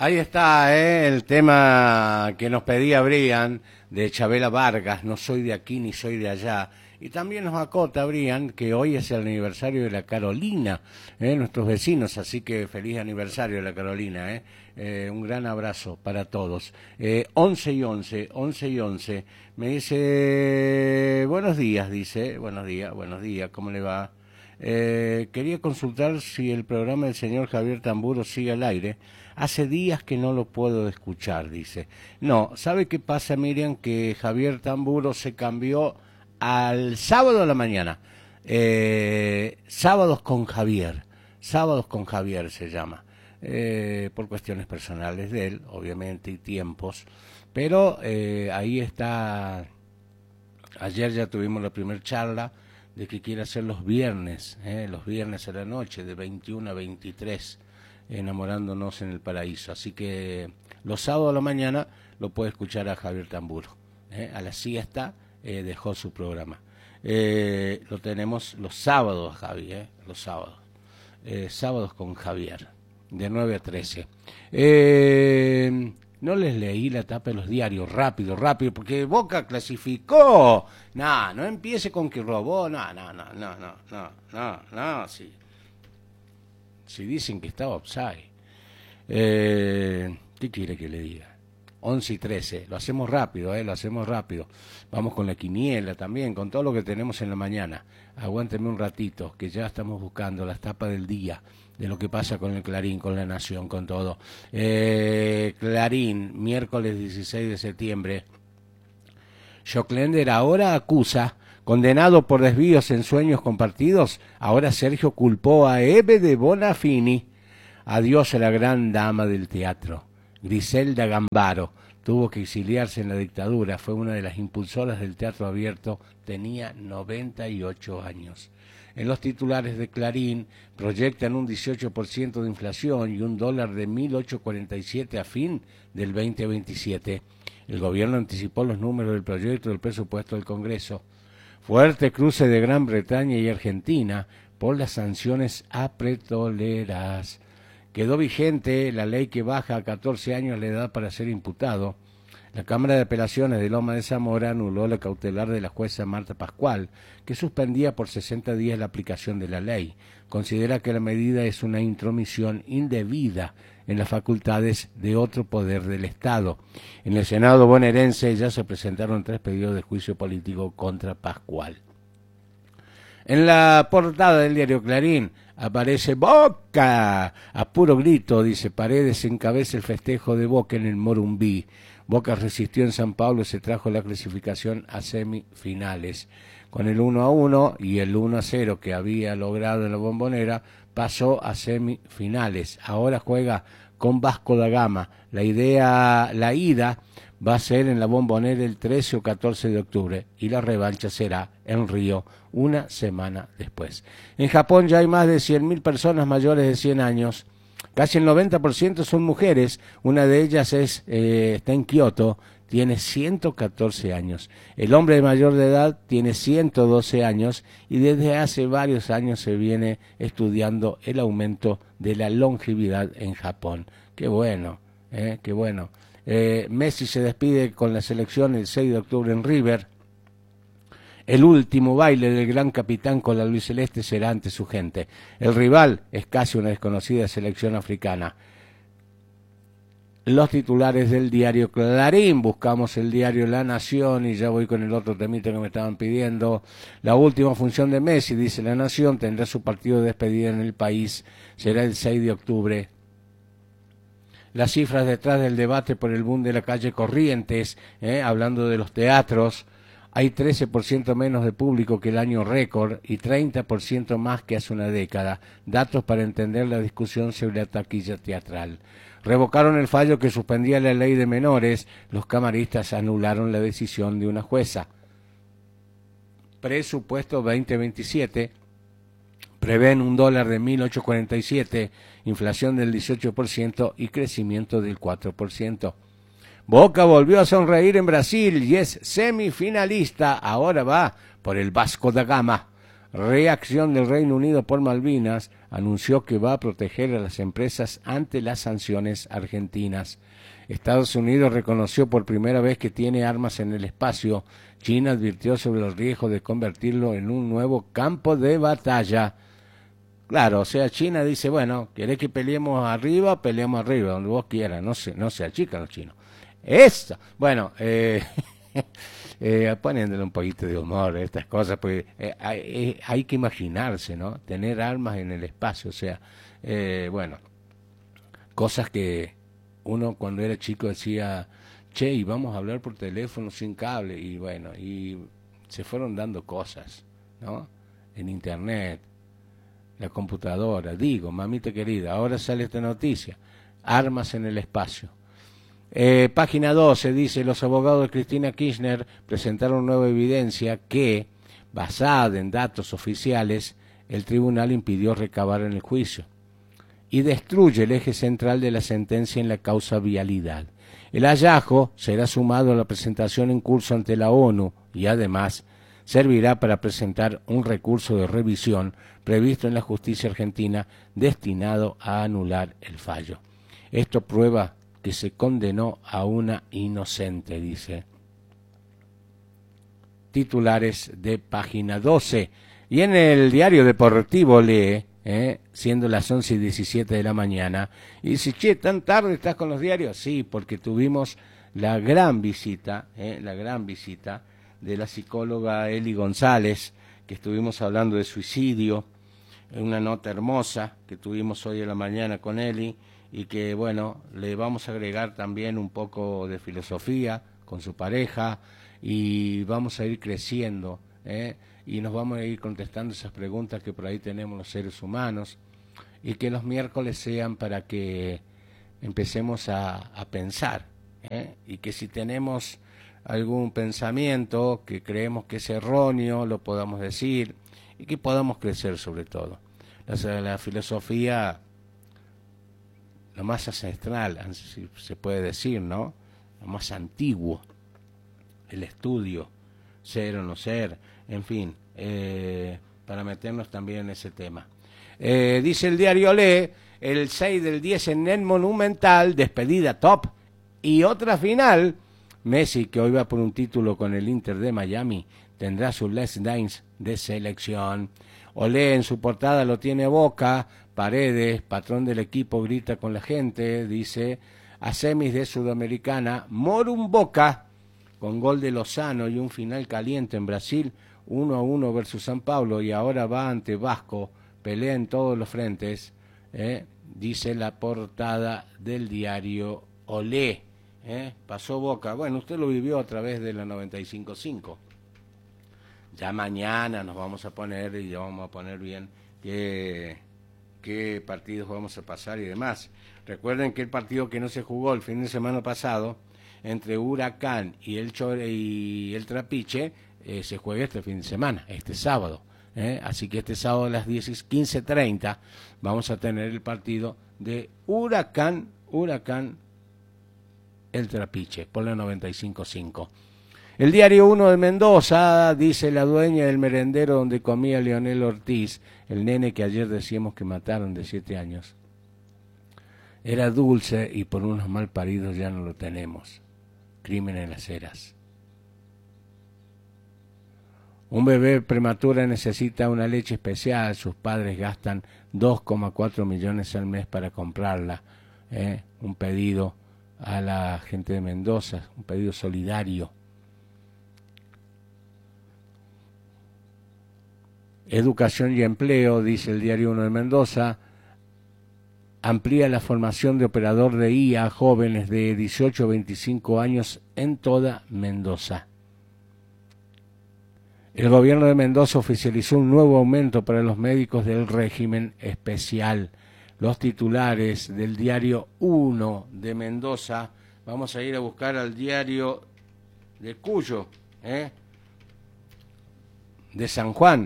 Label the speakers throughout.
Speaker 1: Ahí está, el tema que nos pedía Brian de Chabela Vargas, no soy de aquí ni soy de allá. Y también nos acota Brian que hoy es el aniversario de la Carolina, nuestros vecinos, así que feliz aniversario de la Carolina. Un gran abrazo para todos. 11 y 11, me dice, buenos días, buenos días, ¿cómo le va? Quería consultar si el programa del señor Javier Tamburo sigue al aire. Hace días que no lo puedo escuchar, dice. No, ¿sabe qué pasa, Miriam? Que Javier Tamburo se cambió al sábado a la mañana. Sábados con Javier se llama. Por cuestiones personales de él, obviamente, y tiempos. Pero ahí está. Ayer ya tuvimos la primera charla de que quiere hacer los viernes a la noche, de 21 a 23, enamorándonos en el paraíso. Así que los sábados a la mañana lo puede escuchar a Javier Tamburo. A la siesta dejó su programa. Lo tenemos los sábados, Javi, los sábados. Sábados con Javier, de 9 a 13. No les leí la tapa de los diarios, rápido, porque Boca clasificó. No empiece con que robó, no, sí. Si dicen que estaba offside. ¿Qué quiere que le diga? 11 y 13, lo hacemos rápido. Vamos con la quiniela también, con todo lo que tenemos en la mañana. Aguánteme un ratito, que ya estamos buscando las tapas del día, de lo que pasa con el Clarín, con La Nación, con todo. Clarín, miércoles 16 de septiembre. Joclender ahora acusa, condenado por desvíos en sueños compartidos, ahora Sergio culpó a Eve de Bonafini. Adiós a la gran dama del teatro. Griselda Gambaro tuvo que exiliarse en la dictadura, fue una de las impulsoras del teatro abierto, tenía 98 años. En los titulares de Clarín proyectan un 18% de inflación y un dólar de 1.847 a fin del 2027. El gobierno anticipó los números del proyecto del presupuesto del Congreso. Fuerte cruce de Gran Bretaña y Argentina por las sanciones a petroleras. Quedó vigente la ley que baja a 14 años la edad para ser imputado. La Cámara de Apelaciones de Loma de Zamora anuló la cautelar de la jueza Marta Pascual, que suspendía por 60 días la aplicación de la ley. Considera que la medida es una intromisión indebida en las facultades de otro poder del Estado. En el Senado bonaerense ya se presentaron 3 pedidos de juicio político contra Pascual. En la portada del diario Clarín aparece Boca. A puro grito, dice Paredes, encabeza el festejo de Boca en el Morumbí. Boca resistió en San Pablo y se trajo la clasificación a semifinales. Con el 1-1 y el 1-0 que había logrado en la Bombonera, pasó a semifinales. Ahora juega con Vasco da Gama. La ida va a ser en la Bombonera el 13 o 14 de octubre y la revancha será en Río una semana después. En Japón ya hay más de 100.000 personas mayores de 100 años. Casi el 90% son mujeres. Una de ellas está en Kioto, tiene 114 años. El hombre mayor de edad tiene 112 años y desde hace varios años se viene estudiando el aumento de la longevidad en Japón. Qué bueno, qué bueno. Messi se despide con la selección el 6 de octubre en River. El último baile del gran capitán con la albiceleste será ante su gente. El rival es casi una desconocida selección africana. Los titulares del diario Clarín, buscamos el diario La Nación y ya voy con el otro temita que me estaban pidiendo. La última función de Messi, dice La Nación, tendrá su partido de despedida en el país, será el 6 de octubre. Las cifras detrás del debate por el boom de la calle Corrientes, hablando de los teatros, hay 13% menos de público que el año récord y 30% más que hace una década. Datos para entender la discusión sobre la taquilla teatral. Revocaron el fallo que suspendía la ley de menores. Los camaristas anularon la decisión de una jueza. Presupuesto 2027. Prevén un dólar de 1.847, inflación del 18% y crecimiento del 4%. Boca volvió a sonreír en Brasil y es semifinalista. Ahora va por el Vasco da Gama. reacción del Reino Unido por Malvinas, anunció que va a proteger a las empresas ante las sanciones argentinas. Estados Unidos reconoció por primera vez que tiene armas en el espacio. China advirtió sobre los riesgos de convertirlo en un nuevo campo de batalla. Claro, o sea, China dice, bueno, ¿querés que peleemos arriba? Peleemos arriba, donde vos quieras, no se achican los chinos. Eso, bueno, poniéndole un poquito de humor a estas cosas, porque hay que imaginarse, ¿no? Tener armas en el espacio, o sea, bueno, cosas que uno cuando era chico decía, che, y vamos a hablar por teléfono sin cable, y bueno, y se fueron dando cosas, ¿no? En internet, la computadora, digo, mamita querida, ahora sale esta noticia, armas en el espacio. Página 12 dice, los abogados de Cristina Kirchner presentaron nueva evidencia que, basada en datos oficiales, el tribunal impidió recabar en el juicio y destruye el eje central de la sentencia en la causa vialidad. El hallazgo será sumado a la presentación en curso ante la ONU y además servirá para presentar un recurso de revisión previsto en la justicia argentina destinado a anular el fallo. Esto prueba que se condenó a una inocente, dice. Titulares de página 12. Y en el diario deportivo lee, siendo las 11:17 de la mañana, y dice, che, ¿tan tarde estás con los diarios? Sí, porque tuvimos la gran visita de la psicóloga Eli González, que estuvimos hablando de suicidio, una nota hermosa que tuvimos hoy en la mañana con Eli, y que, bueno, le vamos a agregar también un poco de filosofía con su pareja, y vamos a ir creciendo, y nos vamos a ir contestando esas preguntas que por ahí tenemos los seres humanos, y que los miércoles sean para que empecemos a pensar, y que si tenemos algún pensamiento que creemos que es erróneo, lo podamos decir, y que podamos crecer sobre todo. La filosofía, lo más ancestral, si se puede decir, ¿no? Lo más antiguo, el estudio, ser o no ser, en fin, para meternos también en ese tema. Dice el diario Le, el 6/10 en el Monumental, despedida top y otra final. Messi, que hoy va por un título con el Inter de Miami, tendrá su last dance de selección. Olé en su portada lo tiene Boca. Paredes, patrón del equipo, grita con la gente, dice, a semis de Sudamericana, Morum Boca, con gol de Lozano y un final caliente en Brasil, 1-1 versus San Pablo, y ahora va ante Vasco, pelea en todos los frentes, dice la portada del diario Olé. Pasó Boca, bueno, usted lo vivió a través de la 95.5. Ya mañana nos vamos a poner, y ya vamos a poner bien qué partidos vamos a pasar y demás. Recuerden que el partido que no se jugó el fin de semana pasado entre Huracán y el Trapiche se juega este fin de semana, este sábado. Así que este sábado a las 15:30 vamos a tener el partido de Huracán el Trapiche por la 95.5. El diario 1 de Mendoza, dice la dueña del merendero donde comía Leonel Ortiz, el nene que ayer decíamos que mataron de 7 años. Era dulce y por unos mal paridos ya no lo tenemos. Crimen en las Heras. Un bebé prematura necesita una leche especial, sus padres gastan 2,4 millones al mes para comprarla. Un pedido a la gente de Mendoza, un pedido solidario. Educación y empleo, dice el diario 1 de Mendoza, amplía la formación de operador de IA a jóvenes de 18 a 25 años en toda Mendoza. El gobierno de Mendoza oficializó un nuevo aumento para los médicos del régimen especial. Los titulares del diario 1 de Mendoza, vamos a ir a buscar al diario de Cuyo, de San Juan.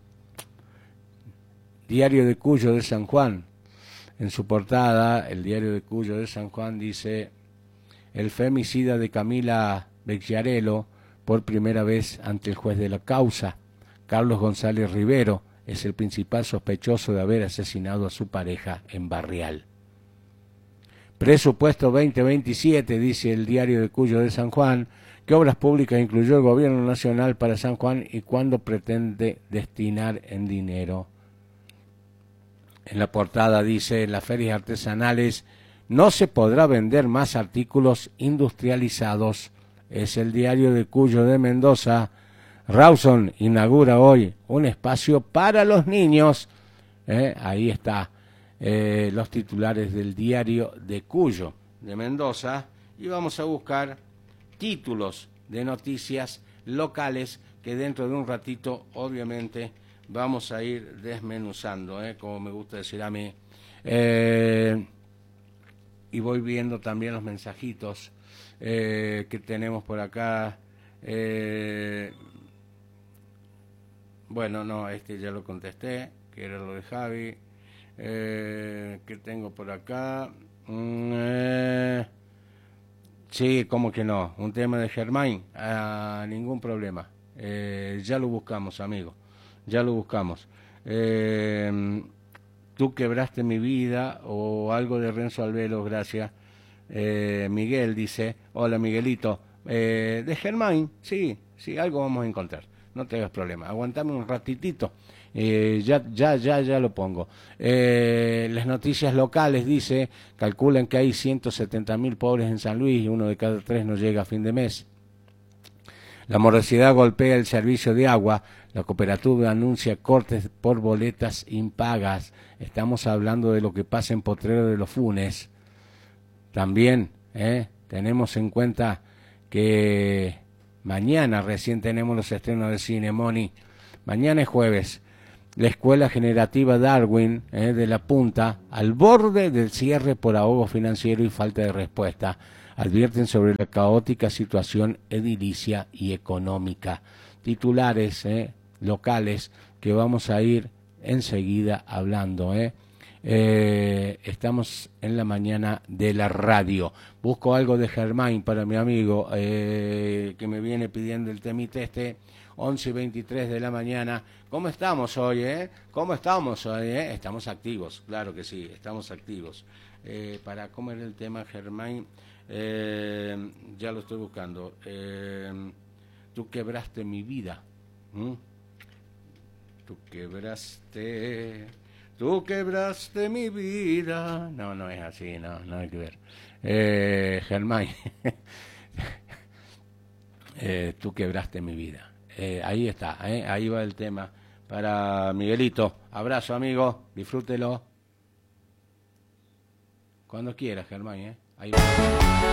Speaker 1: Diario de Cuyo de San Juan. En su portada, el diario de Cuyo de San Juan dice, el femicida de Camila Becciarello por primera vez ante el juez de la causa. Carlos González Rivero es el principal sospechoso de haber asesinado a su pareja en Barrial. Presupuesto 2027, dice el Diario de Cuyo de San Juan. ¿Qué obras públicas incluyó el gobierno nacional para San Juan y cuándo pretende destinar en dinero? En la portada dice, en las ferias artesanales no se podrá vender más artículos industrializados. Es el Diario de Cuyo de Mendoza. Rawson inaugura hoy un espacio para los niños. Ahí está los titulares del Diario de Cuyo de Mendoza. Y vamos a buscar títulos de noticias locales que dentro de un ratito, obviamente, vamos a ir desmenuzando, como me gusta decir a mí. Y voy viendo también los mensajitos que tenemos por acá. Bueno, no, este ya lo contesté, que era lo de Javi. ¿Qué tengo por acá? Sí, ¿cómo que no? Un tema de Germain, ningún problema. Ya lo buscamos, amigo, ya lo buscamos. Tú quebraste mi vida, o algo de Renzo Alvelos, gracias. Miguel dice, hola Miguelito, de Germain, sí, algo vamos a encontrar, no te hagas problema, aguantame un ratitito. Ya lo pongo. Las noticias locales dice, calculan que hay 170.000 pobres en San Luis y 1 de cada 3 no llega a fin de mes. La morosidad golpea el servicio de agua. La cooperativa anuncia cortes por boletas impagas. Estamos hablando de lo que pasa en Potrero de los Funes. También tenemos en cuenta que mañana recién tenemos los estrenos de cine, Moni. Mañana es jueves. La Escuela Generativa Darwin de La Punta, al borde del cierre por ahogo financiero y falta de respuesta, advierten sobre la caótica situación edilicia y económica. Titulares locales que vamos a ir enseguida hablando. Estamos en la mañana de la radio. Busco algo de Germain para mi amigo que me viene pidiendo el temite 11:23 de la mañana. ¿Cómo estamos hoy, ¿Cómo estamos hoy, Estamos activos, claro que sí, estamos activos. Para cómo era el tema, Germain, ya lo estoy buscando. Tú quebraste mi vida. Tú quebraste mi vida. No es así, no, nada que ver. Germain, tú quebraste mi vida. Ahí está, ahí va el tema para Miguelito. Abrazo, amigo, disfrútelo cuando quieras, Germán, ahí va.